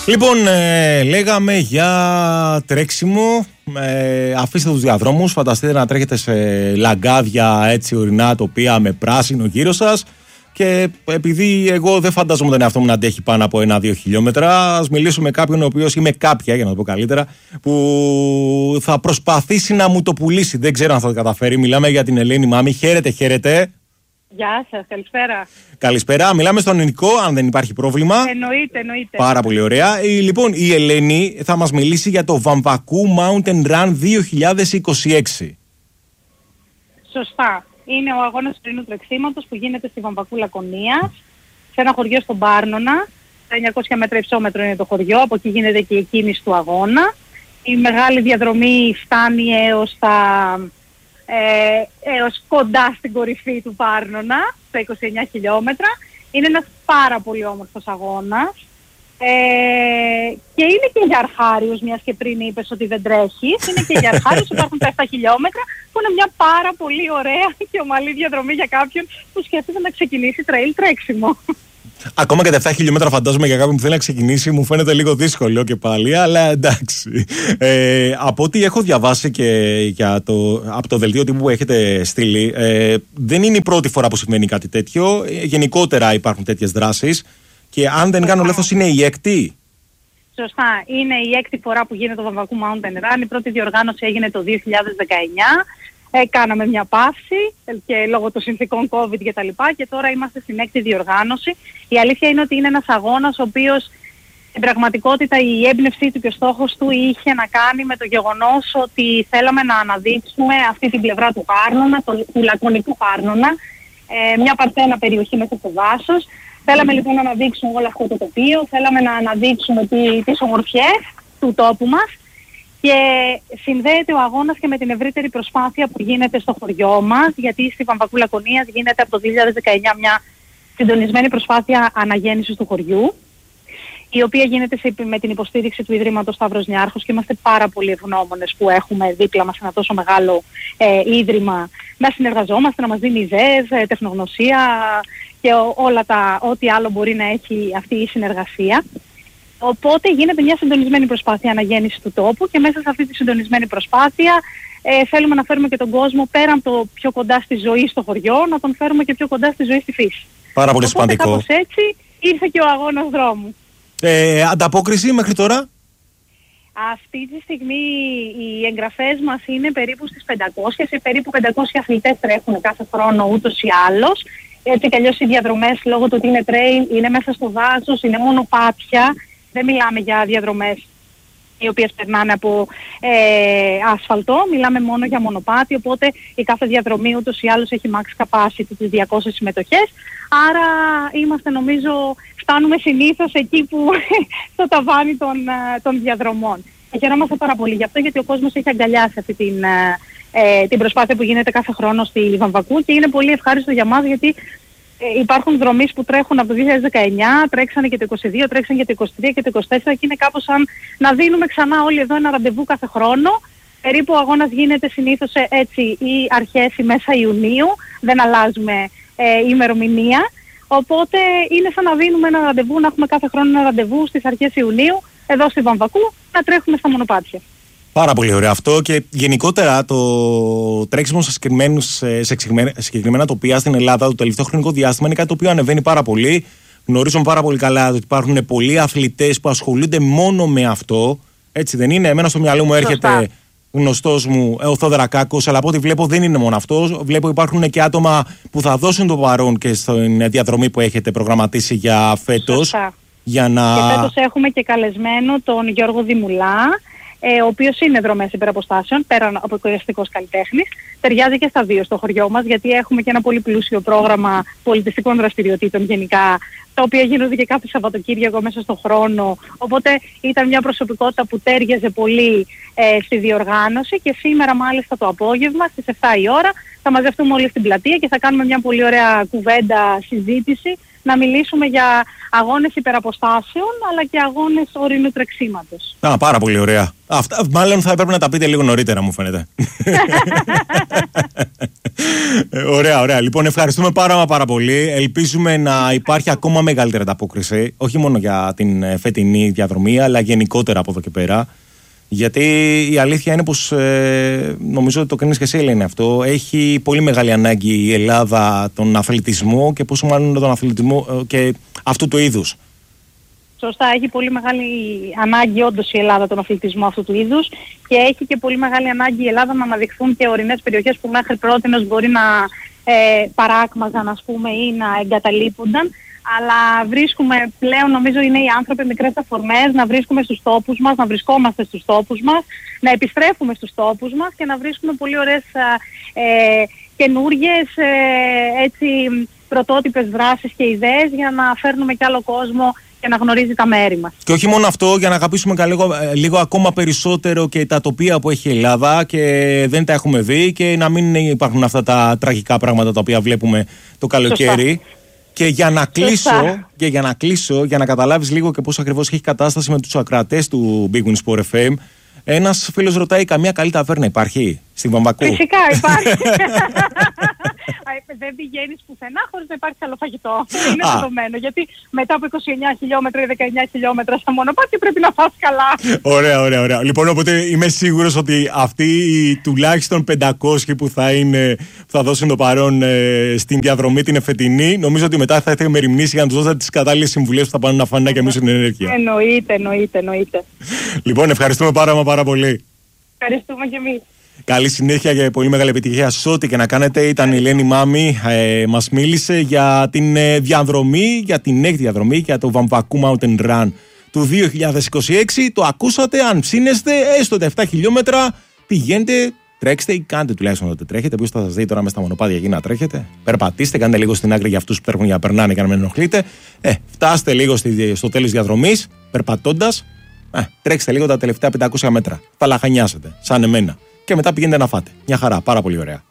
Λοιπόν, λέγαμε για τρέξιμο. Αφήστε τους διαδρόμους. Φανταστείτε να τρέχετε σε λαγκάδια έτσι ορεινά τοπία με πράσινο γύρω σας. Και επειδή εγώ δεν φαντάζομαι τον εαυτό μου να αντέχει πάνω από 1-2 χιλιόμετρα, ας μιλήσω με κάποιον ο οποίος, ή με κάποια για να το πω καλύτερα, που θα προσπαθήσει να μου το πουλήσει. Δεν ξέρω αν θα το καταφέρει. Μιλάμε για την Ελένη Μάμη. Χαίρετε, χαίρετε. Γεια σας, καλησπέρα. Καλησπέρα. Μιλάμε στον Νικό, αν δεν υπάρχει πρόβλημα. Εννοείται. Πάρα πολύ ωραία. Λοιπόν, η Ελένη θα μας μιλήσει για το Βαμβακού Mountain Run 2026. Σωστά. Είναι ο αγώνας του ορεινού τρεξίματος που γίνεται στη Βαμβακού Λακωνίας, σε ένα χωριό στον Πάρνονα. 900 μέτρα υψόμετρο είναι το χωριό, από εκεί γίνεται και η κίνηση του αγώνα. Η μεγάλη διαδρομή φτάνει έως κοντά στην κορυφή του Πάρνονα, στα 29 χιλιόμετρα. Είναι ένας πάρα πολύ όμορφος αγώνας. Και είναι και για αρχάριους, μιας και πριν είπες ότι δεν τρέχεις. Είναι και για αρχάριους, υπάρχουν τα 7 χιλιόμετρα, που είναι μια πάρα πολύ ωραία και ομαλή διαδρομή για κάποιον που σκέφτεται να ξεκινήσει trail τρέξιμο. Ακόμα και τα 7 χιλιόμετρα φαντάζομαι για κάποιον που θέλει να ξεκινήσει μου φαίνεται λίγο δύσκολο και πάλι, αλλά εντάξει. Από ό,τι έχω διαβάσει και από το δελτίο τύπου που έχετε στείλει, δεν είναι η πρώτη φορά που συμβαίνει κάτι τέτοιο. Γενικότερα υπάρχουν τέτοιες δράσεις και αν δεν κάνω λάθος είναι η έκτη. Σωστά. Είναι η έκτη φορά που γίνεται το Βαμβακού Mountain Run. Η πρώτη διοργάνωση έγινε το 2019. Κάναμε μια παύση και λόγω των συνθήκων COVID και τα λοιπά, και τώρα είμαστε στην έκτη διοργάνωση. Η αλήθεια είναι ότι είναι ένας αγώνας ο οποίος στην πραγματικότητα η έμπνευσή του και ο στόχος του είχε να κάνει με το γεγονός ότι θέλαμε να αναδείξουμε αυτή την πλευρά του Πάρνονα, του λακωνικού Πάρνονα, μια παρθένα περιοχή μέσα στο δάσος. Θέλαμε λοιπόν να αναδείξουμε όλο αυτό το τοπίο, θέλαμε να αναδείξουμε τις ομορφιές του τόπου μας. Και συνδέεται ο αγώνας και με την ευρύτερη προσπάθεια που γίνεται στο χωριό μας, γιατί στη Βαμβακού Λακωνίας γίνεται από το 2019 μια συντονισμένη προσπάθεια αναγέννησης του χωριού, η οποία γίνεται με την υποστήριξη του Ιδρύματος Σταύρος Νιάρχος, και είμαστε πάρα πολύ ευγνώμονες που έχουμε δίπλα μας ένα τόσο μεγάλο ίδρυμα να συνεργαζόμαστε, να μας δίνει ιδέες, τεχνογνωσία και ό,τι άλλο μπορεί να έχει αυτή η συνεργασία. Οπότε γίνεται μια συντονισμένη προσπάθεια αναγέννησης του τόπου, και μέσα σε αυτή τη συντονισμένη προσπάθεια θέλουμε να φέρουμε και τον κόσμο πέραν το πιο κοντά στη ζωή στο χωριό, να τον φέρουμε και πιο κοντά στη ζωή στη φύση. Πάρα πολύ σημαντικό. Κάπως έτσι ήρθε και ο αγώνας δρόμου. Ανταπόκριση μέχρι τώρα? Αυτή τη στιγμή οι εγγραφές μας είναι περίπου στις 500, περίπου 500 αθλητές τρέχουν κάθε χρόνο ούτως ή άλλως. Έτσι κι αλλιώς οι διαδρομές, λόγω του ότι είναι trail, είναι μέσα στο δάσος, είναι μονοπάτια. Δεν μιλάμε για διαδρομές οι οποίες περνάνε από άσφαλτο, μιλάμε μόνο για μονοπάτι, οπότε η κάθε διαδρομή ούτως ή άλλως έχει max capacity τις 200 συμμετοχές. Άρα είμαστε, νομίζω, φτάνουμε συνήθως εκεί που στο ταβάνι των διαδρομών. Και χαιρόμαστε πάρα πολύ γι' αυτό, γιατί ο κόσμος έχει αγκαλιάσει αυτή την προσπάθεια που γίνεται κάθε χρόνο στη Βαμβακού, και είναι πολύ ευχάριστο για μας, γιατί υπάρχουν δρομείς που τρέχουν από το 2019, τρέξανε και το 2022, τρέξανε και το 2023 και το 2024, και είναι κάπως σαν να δίνουμε ξανά όλοι εδώ ένα ραντεβού κάθε χρόνο. Περίπου ο αγώνας γίνεται συνήθως έτσι ή αρχές ή μέσα Ιουνίου, δεν αλλάζουμε ημερομηνία. Οπότε είναι σαν να δίνουμε ένα ραντεβού, να έχουμε κάθε χρόνο ένα ραντεβού στις αρχές Ιουνίου, εδώ στη Βαμβακού, να τρέχουμε στα μονοπάτια. Πάρα πολύ ωραίο αυτό, και γενικότερα το τρέξιμο σε συγκεκριμένα τοπία στην Ελλάδα το τελευταίο χρονικό διάστημα είναι κάτι το οποίο ανεβαίνει πάρα πολύ. Γνωρίζουμε πάρα πολύ καλά ότι υπάρχουν πολλοί αθλητές που ασχολούνται μόνο με αυτό. Έτσι δεν είναι? Εμένα στο μυαλό μου έρχεται γνωστός μου ο Θοδωρακάκος, αλλά από ό,τι βλέπω δεν είναι μόνο αυτός. Βλέπω υπάρχουν και άτομα που θα δώσουν το παρόν και στην διαδρομή που έχετε προγραμματίσει για φέτος. Και φέτος έχουμε και καλεσμένο τον Γιώργο Δημουλά, ο οποίος είναι δρομές υπεραποστάσεων, πέραν από εκπαιδευτικός καλλιτέχνης. Ταιριάζει και στα δύο στο χωριό μας, γιατί έχουμε και ένα πολύ πλούσιο πρόγραμμα πολιτιστικών δραστηριοτήτων γενικά, τα οποία γίνονται και κάθε Σαββατοκύριακο μέσα στον χρόνο. Οπότε ήταν μια προσωπικότητα που τέριαζε πολύ στη διοργάνωση, και σήμερα μάλιστα το απόγευμα στις 7 η ώρα θα μαζευτούμε όλοι στην πλατεία και θα κάνουμε μια πολύ ωραία κουβέντα, συζήτηση, να μιλήσουμε για αγώνες υπεραποστάσεων αλλά και αγώνες ορεινού τρεξίματος. Πάρα πολύ ωραία. Αυτά μάλλον θα έπρεπε να τα πείτε λίγο νωρίτερα, μου φαίνεται. Ωραία, ωραία. Λοιπόν, ευχαριστούμε πάρα πολύ. Ελπίζουμε να υπάρχει ακόμα μεγαλύτερη ανταπόκριση, όχι μόνο για την φετινή διαδρομή, αλλά γενικότερα από εδώ και πέρα. Γιατί η αλήθεια είναι πως, νομίζω ότι το κρίνεις και εσύ, Ελένη, αυτό. Έχει πολύ μεγάλη ανάγκη η Ελλάδα τον αθλητισμό και πόσο μάλλον τον αθλητισμό και αυτού του είδους. Σωστά, έχει πολύ μεγάλη ανάγκη όντως η Ελλάδα τον αθλητισμό αυτού του είδους και έχει και πολύ μεγάλη ανάγκη η Ελλάδα να αναδειχθούν και ορεινές περιοχές που μέχρι πρότινος μπορεί να παράκμαζαν, ας πούμε, ή να εγκαταλείπονταν. Αλλά βρίσκουμε πλέον, νομίζω είναι οι άνθρωποι μικρές αφορμές, να βρίσκουμε στους τόπους μας, να βρισκόμαστε στους τόπους μας, να επιστρέφουμε στους τόπους μας και να βρίσκουμε πολύ ωραίες καινούργιες πρωτότυπες δράσεις και ιδέες για να φέρνουμε κι άλλο κόσμο και να γνωρίζει τα μέρη μας. Και όχι μόνο αυτό, για να αγαπήσουμε λίγο ακόμα περισσότερο και τα τοπία που έχει η Ελλάδα και δεν τα έχουμε δει και να μην υπάρχουν αυτά τα τραγικά πράγματα τα οποία βλέπουμε το καλοκαίρι. Σωστά. Και για να κλείσω, για να καταλάβεις λίγο και πώς ακριβώς έχει κατάσταση με τους ακροατές του Big Win Sport FM, ένας φίλος ρωτάει, καμία καλή ταβέρνα υπάρχει στην Βαμβακού? Φυσικά υπάρχει. Δεν πηγαίνεις πουθενά χωρίς να υπάρχει άλλο φαγητό. Είναι δεδομένο. Γιατί μετά από 29 χιλιόμετρα ή 19 χιλιόμετρα στα μονοπάτια πρέπει να φας καλά. Ωραία. Λοιπόν, οπότε είμαι σίγουρος ότι αυτοί οι τουλάχιστον 500 που θα δώσουν το παρόν στην διαδρομή την εφετινή, νομίζω ότι μετά θα έρθει με ρημνήσει για να τους δώσετε τις κατάλληλες συμβουλές που θα πάνε να φάνε να γεμίσουν την ενέργεια. Εννοείται. Λοιπόν, ευχαριστούμε πάρα πολύ. Ευχαριστούμε και εμείς. Καλή συνέχεια και πολύ μεγάλη επιτυχία σε ό,τι και να κάνετε. Ήταν η Ελένη Μάμη, μας μίλησε για την διαδρομή, για την έκτη διαδρομή, για το Βαμβακού Mountain Run του 2026. Το ακούσατε, αν ψήνεστε, έστω τα 7 χιλιόμετρα, πηγαίνετε, τρέξτε ή κάντε τουλάχιστον ότι τρέχετε. Ποιος θα σας δει τώρα μες στα μονοπάτια εκεί να τρέχετε? Περπατήστε, κάντε λίγο στην άκρη για αυτούς που τρέχουν για να περνάνε και να μην ενοχλείτε. Φτάστε λίγο στο τέλος διαδρομής, περπατώντας. Τρέξτε λίγο τα τελευταία 500 μέτρα. Θα λαχανιάσετε, σαν εμένα. Και μετά πηγαίνετε να φάτε. Μια χαρά, πάρα πολύ ωραία.